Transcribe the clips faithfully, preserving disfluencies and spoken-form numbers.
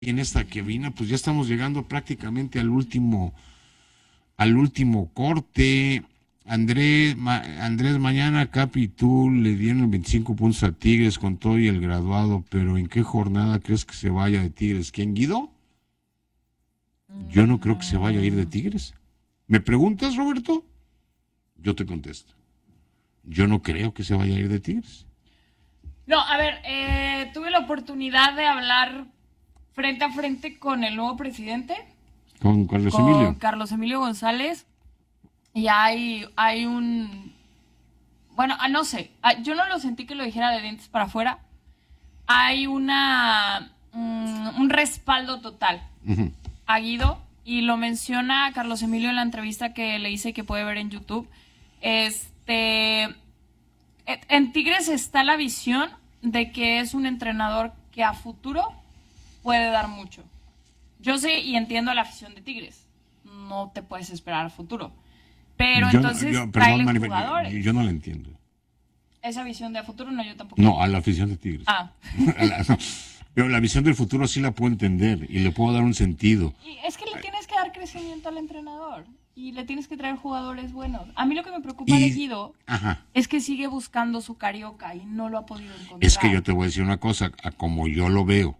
en esta cabina, pues ya estamos llegando prácticamente al último, al último corte. Andrés, Ma- Andrés, mañana Capi y tú le dieron veinticinco puntos a Tigres con todo y el graduado, pero ¿en qué jornada crees que se vaya de Tigres? ¿Quién, Guido? Yo no creo que se vaya a ir de Mm, Tigres. ¿Me preguntas, Roberto? Yo te contesto. Yo no creo que se vaya a ir de Tigres. No, a ver, eh, tuve la oportunidad de hablar frente a frente con el nuevo presidente, Con Carlos con Emilio. Carlos Emilio González, y hay, hay un... Bueno, ah, no sé, ah, yo no lo sentí que lo dijera de dientes para afuera. Hay una... mm, un respaldo total Ujú. a Guido, y lo menciona Carlos Emilio en la entrevista que le hice, que puede ver en YouTube. Este... En Tigres está la visión de que es un entrenador que a futuro puede dar mucho. Yo sé y entiendo la afición de Tigres. No te puedes esperar al futuro. Pero Yo, no- entonces yo, perdón, tráele Maribel, yo, jugadores. yo- yo no la entiendo. Esa visión de a futuro no, yo tampoco. No, a la afición de Tigres. Ah. A la- no. Pero la visión del futuro sí la puedo entender y le puedo dar un sentido. Y es que le tienes que dar crecimiento al entrenador. Y le tienes que traer jugadores buenos. A mí lo que me preocupa de Y, Guido ajá, es que sigue buscando su carioca y no lo ha podido encontrar. es que yo te voy a decir una cosa, a como yo lo veo.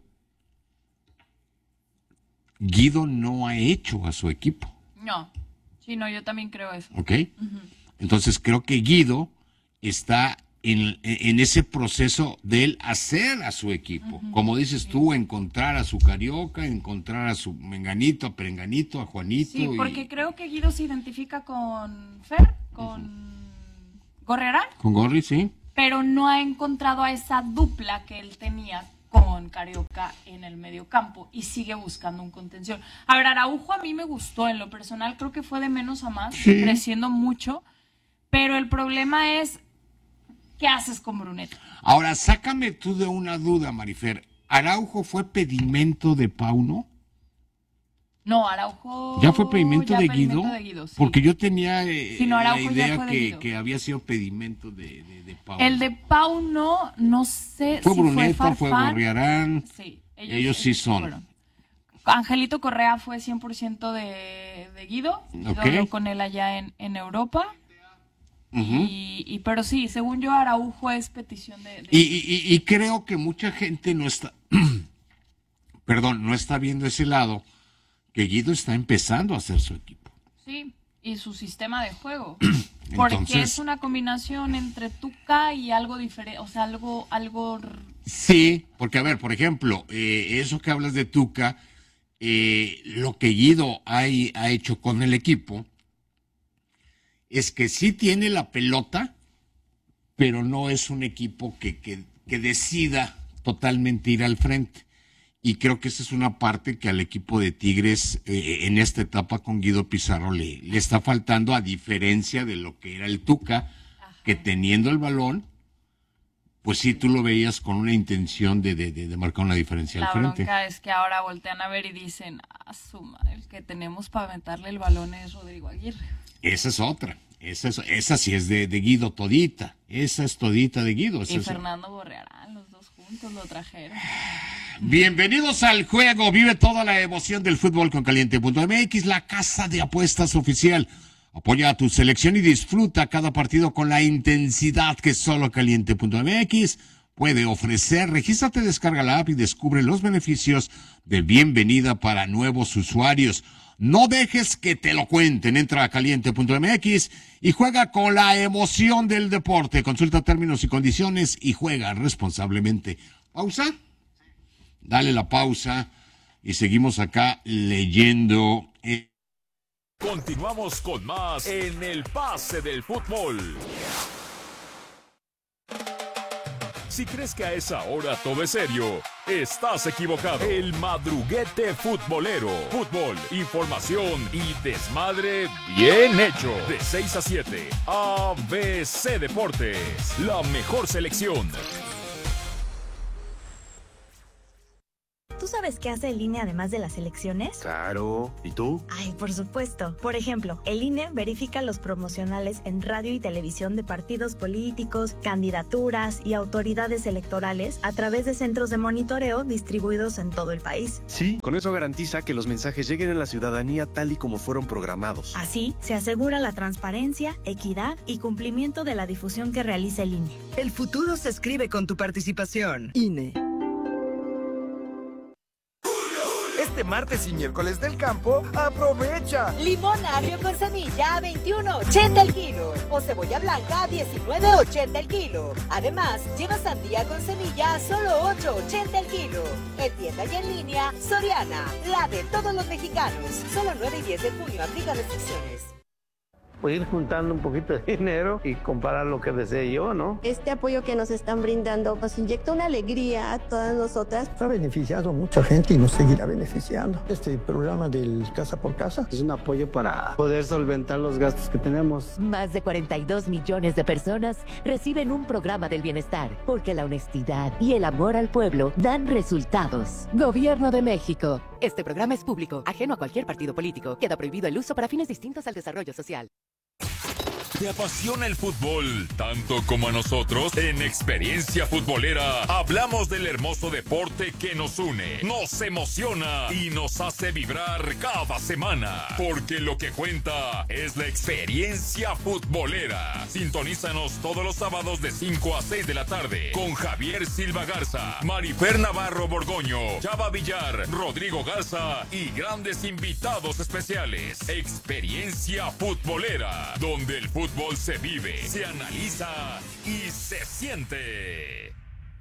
Guido no ha hecho a su equipo, No. Sí, no, yo también creo eso. ¿ok? Entonces creo que Guido está en, en ese proceso de él hacer a su equipo. Como dices tú, encontrar a su carioca, encontrar a su menganito, a perenganito, a Juanito. Sí, y- porque creo que Guido se identifica con Fer, con Gorrerán, Con Gorri, sí. pero no ha encontrado a esa dupla que él tenía con Carioca en el mediocampo y sigue buscando un contención. A ver, Araujo a mí me gustó en lo personal, creo que fue de menos a más, Sí. creciendo mucho, pero el problema es, ¿qué haces con Bruneta? Ahora, sácame tú de una duda, Marifer. ¿Araujo fue pedimento de Pauno? No, Araujo... ¿Ya fue pedimento ya de pedimento Guido? de Guido, sí. Porque yo tenía eh, Sí, no, la Araujo ya idea fue de que, Guido. que había sido pedimento de, de, de Pauno. El de Pau no, no sé Fue si Bruneta, fue fue Farfán. Gorriarán. Sí, Ellos sí son. fueron. Angelito Correa fue cien por ciento de, de Guido. Guido Ok. habló con él allá en, en Europa. Ujú. y, y Pero sí, según yo, Araujo es petición de... de- Y, y- y creo que mucha gente no está, perdón, no está viendo ese lado, que Guido está empezando a hacer su equipo. Sí, y su sistema de juego. Porque Entonces- es una combinación entre Tuca y algo diferente, o sea, algo... algo r- Sí, porque a ver, por ejemplo, eh, eso que hablas de Tuca, eh, lo que Guido ha, ha hecho con el equipo es que sí tiene la pelota, pero no es un equipo que, que, que decida totalmente ir al frente. Y creo que esa es una parte que al equipo de Tigres eh, en esta etapa con Guido Pizarro le, le está faltando, a diferencia de lo que era el Tuca, que teniendo el balón, pues sí, tú lo veías con una intención de, de, de, de marcar una diferencia La al frente. bronca es que ahora voltean a ver y dicen, ah, su madre, el que tenemos para aventarle el balón es Rodrigo Aguirre. Esa es otra. Esa, es, esa sí es de, de Guido todita. Esa es todita de Guido. Esa Y es- Fernando Borrearán, los dos juntos lo trajeron. Bienvenidos al juego. Vive toda la emoción del fútbol con Caliente punto M X, la casa de apuestas oficial. Apoya a tu selección y disfruta cada partido con la intensidad que solo Caliente punto M X puede ofrecer. Regístrate, descarga la app y descubre los beneficios de bienvenida para nuevos usuarios. No dejes que te lo cuenten. Entra a Caliente punto M X y juega con la emoción del deporte. Consulta términos y condiciones y juega responsablemente. ¿Pausa? Dale la pausa y seguimos acá leyendo. eh, Continuamos con más en el pase del fútbol. Si crees que a esa hora todo es serio, estás equivocado. El madruguete futbolero. Fútbol, información y desmadre bien hecho. De seis a siete, A B C Deportes. La mejor selección. ¿Tú sabes sabes qué hace el I N E además de las elecciones? Claro. ¿Y tú? Ay, por supuesto. Por ejemplo, el I N E verifica los promocionales en radio y televisión de partidos políticos, candidaturas y autoridades electorales a través de centros de monitoreo distribuidos en todo el país. Sí, con eso garantiza que los mensajes lleguen a la ciudadanía tal y como fueron programados. Así, se asegura la transparencia, equidad y cumplimiento de la difusión que realiza el I N E. El futuro se escribe con tu participación. I N E. Este martes y miércoles del campo, aprovecha. Limón agrio con semilla a veintiuno ochenta el kilo o cebolla blanca a diecinueve ochenta el kilo. Además, lleva sandía con semilla a solo ocho ochenta el kilo. En tienda y en línea, Soriana, la de todos los mexicanos. Solo nueve y diez de junio, aplica restricciones. Pues ir juntando un poquito de dinero y comprar lo que desee yo, ¿no? Este apoyo que nos están brindando nos inyecta una alegría a todas nosotras. Ha beneficiado a mucha gente y nos seguirá beneficiando. Este programa del Casa por Casa es un apoyo para poder solventar los gastos que tenemos. Más de cuarenta y dos millones de personas reciben un programa del bienestar, porque la honestidad y el amor al pueblo dan resultados. Gobierno de México. Este programa es público, ajeno a cualquier partido político. Queda prohibido el uso para fines distintos al desarrollo social. ¿Te apasiona el fútbol tanto como a nosotros? En Experiencia Futbolera hablamos del hermoso deporte que nos une, nos emociona y nos hace vibrar cada semana. Porque lo que cuenta es la experiencia futbolera. Sintonízanos todos los sábados de cinco a seis de la tarde con Javier Silva Garza, Marifer Navarro Borgoño, Chava Villar, Rodrigo Garza y grandes invitados especiales. Experiencia Futbolera, donde el fútbol se vive, se analiza y se siente.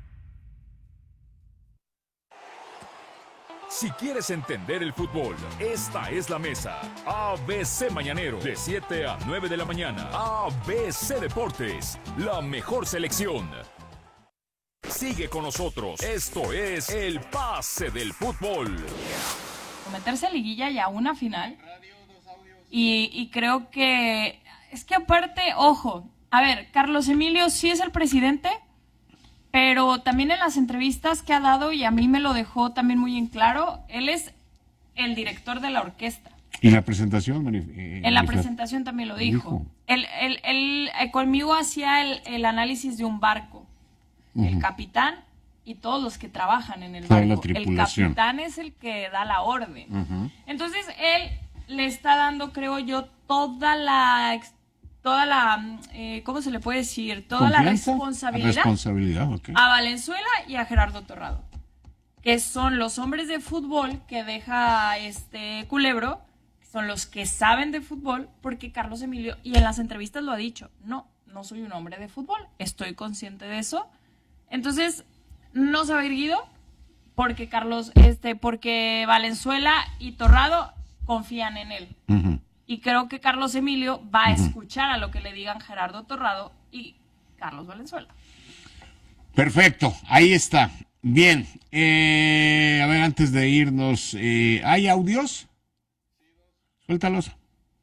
Si quieres entender el fútbol, esta es la mesa. A B C Mañanero, de siete a nueve de la mañana. A B C Deportes, la mejor selección. Sigue con nosotros. Esto es el Pase del Fútbol. Meterse a liguilla y a una final. Y, y creo que... Es que aparte, ojo, a ver, Carlos Emilio sí es el presidente, pero también en las entrevistas que ha dado, y a mí me lo dejó también muy en claro, él es el director de la orquesta. ¿Y en la presentación? Eh, en la presentación también lo dijo. dijo. Él, él, él eh, conmigo hacía el, el análisis de un barco, uh-huh. el capitán y todos los que trabajan en el Toda barco. La el capitán es el que da la orden. Uh-huh. Entonces, él le está dando, creo yo, toda la... toda la, eh, ¿cómo se le puede decir? Toda la responsabilidad, responsabilidad okay. a Valenzuela y a Gerardo Torrado, que son los hombres de fútbol que deja este Culebro, que son los que saben de fútbol, porque Carlos Emilio, y en las entrevistas lo ha dicho, no, no soy un hombre de fútbol, estoy consciente de eso. Entonces, no se va a ir Guido, porque Carlos, este, porque Valenzuela y Torrado confían en él. Uh-huh. Y creo que Carlos Emilio va a escuchar a lo que le digan Gerardo Torrado y Carlos Valenzuela. Perfecto, ahí está. Bien, eh, a ver, antes de irnos, eh, ¿hay audios? Suéltalos.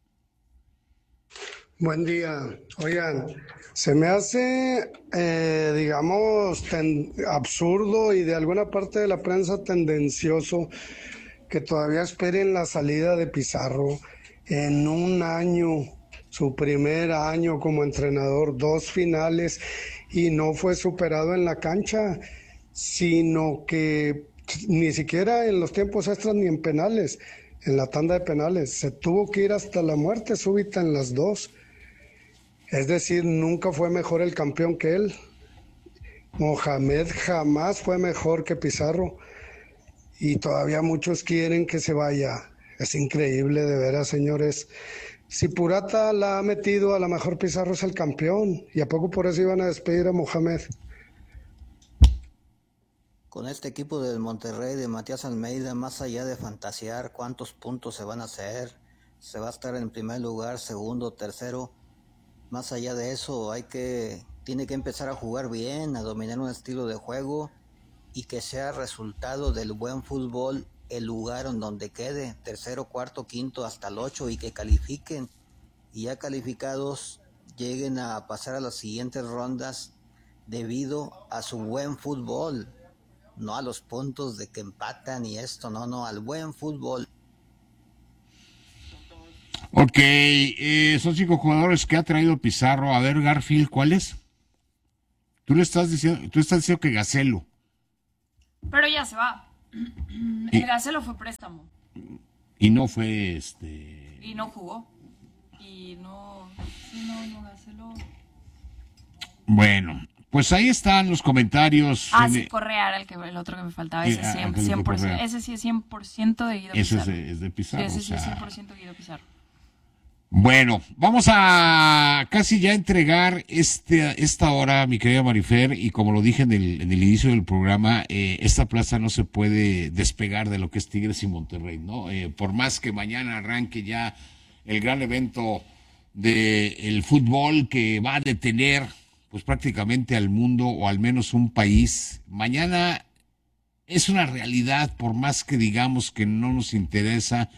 Buen día. Oigan, se me hace, eh, digamos, ten, absurdo y de alguna parte de la prensa tendencioso que todavía esperen la salida de Pizarro. En un año, su primer año como entrenador, dos finales y no fue superado en la cancha, sino que ni siquiera en los tiempos extras ni en penales, en la tanda de penales, se tuvo que ir hasta la muerte súbita en las dos. Es decir, nunca fue mejor el campeón que él. Mohamed jamás fue mejor que Pizarro y todavía muchos quieren que se vaya. Es increíble, de veras, señores. Si Purata la ha metido, a lo mejor Pizarro es el campeón. ¿Y a poco por eso iban a despedir a Mohamed? Con este equipo del Monterrey de Matías Almeida, más allá de fantasear cuántos puntos se van a hacer, se va a estar en primer lugar, segundo, tercero. Más allá de eso, hay que, tiene que empezar a jugar bien, a dominar un estilo de juego y que sea resultado del buen fútbol el lugar en donde quede, tercero, cuarto, quinto, hasta el ocho, y que califiquen, y ya calificados lleguen a pasar a las siguientes rondas debido a su buen fútbol. no a los puntos de que empatan y esto, no, no, al buen fútbol. Ok, eh, son cinco jugadores que ha traído Pizarro. A ver, Garfield, ¿cuáles? Tú le estás diciendo, tú estás diciendo que Gacelo. Pero ya se va. El Y- Gacelo fue préstamo Y no fue este. y no jugó. Y no, sí, no, no, Gacelo. Bueno, pues ahí están los comentarios. Ah, en- sí, Correa era el, que, el otro que me faltaba. Sí, Ese, ah, cien, Ángel cien por ciento, Correa. ese sí es cien por ciento de Guido Ese es Pizarro. de, es de Pizarro. Sí, ese o sí es sea. cien por ciento Guido Pizarro. Bueno, vamos a casi ya entregar este, esta hora, mi querida Marifer, y como lo dije en el, en el inicio del programa, eh, esta plaza no se puede despegar de lo que es Tigres y Monterrey, ¿no? Eh, por más que mañana arranque ya el gran evento del fútbol que va a detener pues prácticamente al mundo o al menos un país, mañana es una realidad, por más que digamos que no nos interesa,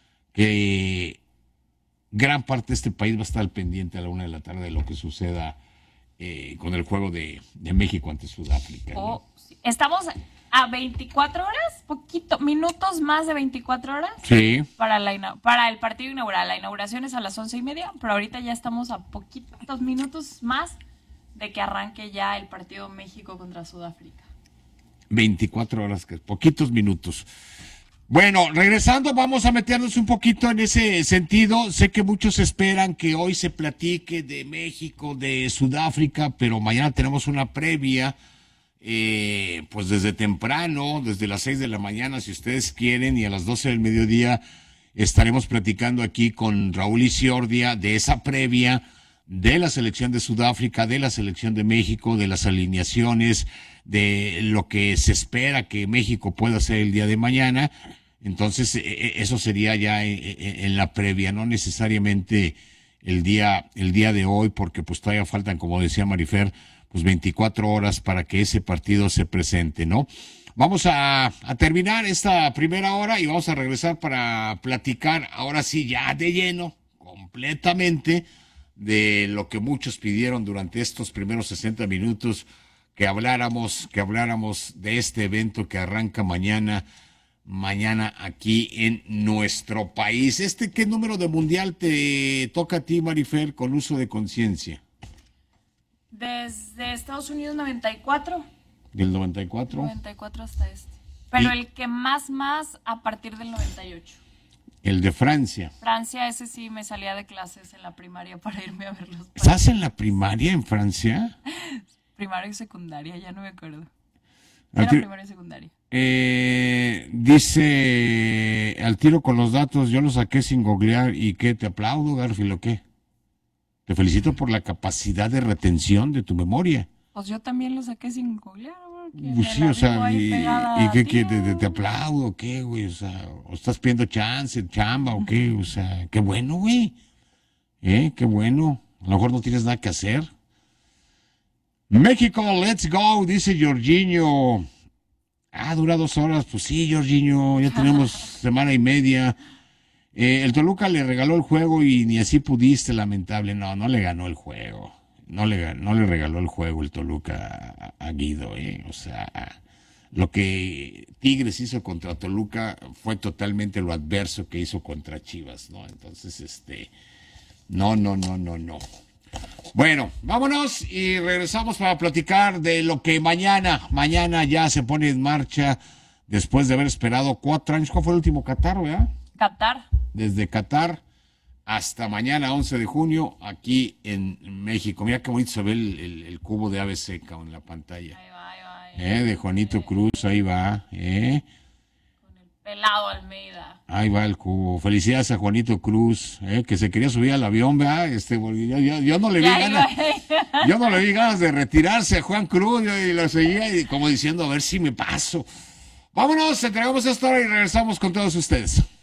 que gran parte de este país va a estar al pendiente a la una de la tarde de lo que suceda eh, con el juego de, de México ante Sudáfrica, ¿no? Oh, sí. Estamos a veinticuatro horas, poquito, minutos más de veinticuatro horas Sí. para, la, ina- para el partido inaugural. La inauguración es a las once y media, pero ahorita ya estamos a poquitos minutos más de que arranque ya el partido México contra Sudáfrica. veinticuatro horas, que poquitos minutos. Bueno, regresando, vamos a meternos un poquito en ese sentido. Sé que muchos esperan que hoy se platique de México, de Sudáfrica, pero mañana tenemos una previa, eh, pues desde temprano, desde las seis de la mañana, si ustedes quieren, y a las doce del mediodía estaremos platicando aquí con Raúl Isiordia de esa previa de la selección de Sudáfrica, de la selección de México, de las alineaciones, de lo que se espera que México pueda hacer el día de mañana. Entonces, eh, eso sería ya en, en la previa, no necesariamente el día, el día de hoy, porque pues todavía faltan, como decía Marifer, pues veinticuatro horas para que ese partido se presente, ¿no? Vamos a, a terminar esta primera hora y vamos a regresar para platicar ahora sí ya de lleno, completamente, de lo que muchos pidieron durante estos primeros sesenta minutos, que habláramos, que habláramos de este evento que arranca mañana, mañana aquí en nuestro país. Este, ¿qué número de mundial te toca a ti, Marifer, con uso de conciencia? Desde Estados Unidos noventa y cuatro. ¿Del noventa y cuatro? noventa y cuatro hasta este. Pero Y- el que más, más a partir del noventa y ocho. El de Francia. Francia, ese sí me salía de clases en la primaria para irme a ver los partidos. ¿Estás en la primaria en Francia? Primaria y secundaria, ya no me acuerdo. Al Era ti- primaria y secundaria. Eh, dice, al tiro con los datos, yo lo saqué sin googlear. ¿Y qué? ¿Te aplaudo, Garfield, o qué? Te felicito por la capacidad de retención de tu memoria. Pues yo también lo saqué sin googlear, porque Pues me sí, la o sea, vivo ahí y, pegada y a qué ti. quieres, te, te aplaudo, o qué, güey, o sea, o estás pidiendo chance, chamba, o qué, o sea, qué bueno, güey, eh, qué bueno, a lo mejor no tienes nada que hacer. México, let's go, dice Jorginho. Ah, dura dos horas, pues sí, Jorginho, ya tenemos semana y media. Eh, el Toluca le regaló el juego y ni así pudiste, lamentable, no, no le ganó el juego. No le, gan- no le regaló el juego el Toluca a, a Guido, ¿eh? O sea, lo que Tigres hizo contra Toluca fue totalmente lo adverso que hizo contra Chivas, ¿no? Entonces, este, no, no, no, no, no. Bueno, vámonos y regresamos para platicar de lo que mañana, mañana ya se pone en marcha después de haber esperado cuatro años. ¿Cuál fue el último Qatar, verdad? Qatar. Desde Qatar hasta mañana, once de junio, aquí en México. Mira qué bonito se ve el, el- el cubo de A B C en la pantalla. Eh, de Juanito Cruz, ahí va. Eh. Pelado Almeida. Ahí va el cubo. Felicidades a Juanito Cruz, eh, que se quería subir al avión, ¿verdad? Este, porque yo, yo- yo no le vi Ya ganas. iba. Yo no le vi ganas de retirarse a Juan Cruz, yo- y lo seguía y como diciendo, a ver si me paso. Vámonos, entregamos esta hora y regresamos con todos ustedes.